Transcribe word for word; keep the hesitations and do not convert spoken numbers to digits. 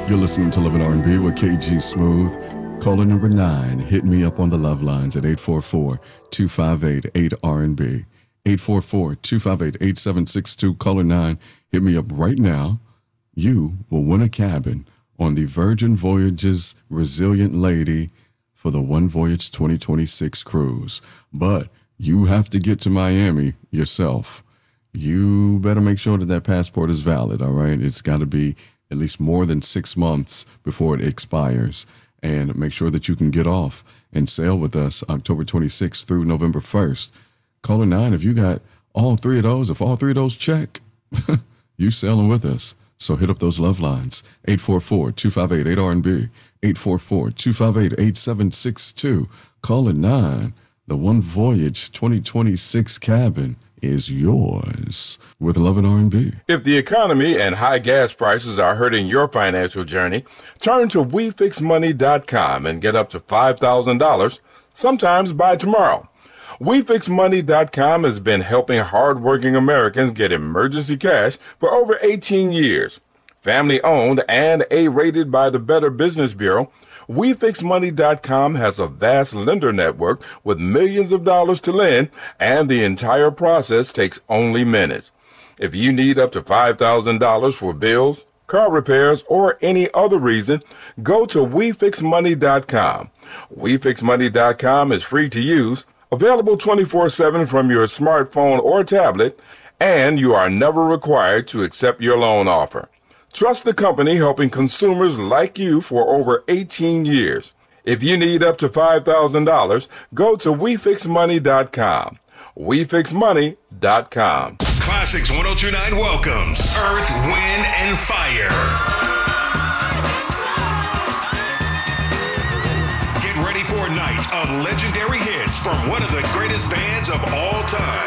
You're listening to Love and R and B with K G Smooth. Caller number nine, hit me up on the love lines at eight four four, two five eight, eight R and B. eight four four, two five eight, eight seven six two. Caller nine, hit me up right now. You will win a cabin on the Virgin Voyages Resilient Lady for the One Voyage twenty twenty-six cruise. But you have to get to Miami yourself. You better make sure that that passport is valid, all right? It's got to be at least more than six months before it expires. And make sure that you can get off and sail with us October twenty-sixth through November first. Caller nine, if you got all three of those, if all three of those check, you sailing with us. So hit up those love lines, eight four four, two five eight, eight R and B, eight four four, two five eight, eight seven six two. Caller nine, the One Voyage twenty twenty-six cabin is yours with Love and R and B. If the economy and high gas prices are hurting your financial journey, turn to we fix money dot com and get up to five thousand dollars, sometimes by tomorrow. we fix money dot com has been helping hardworking Americans get emergency cash for over eighteen years. Family owned and A-rated by the Better Business Bureau, we fix money dot com has a vast lender network with millions of dollars to lend, and the entire process takes only minutes. If you need up to five thousand dollars for bills, car repairs, or any other reason, go to we fix money dot com. we fix money dot com is free to use, available twenty-four seven from your smartphone or tablet, and you are never required to accept your loan offer. Trust the company helping consumers like you for over eighteen years. If you need up to five thousand dollars, go to we fix money dot com. we fix money dot com. Classics one oh two point nine welcomes Earth, Wind, and Fire. Get ready for a night of legendary hits from one of the greatest bands of all time.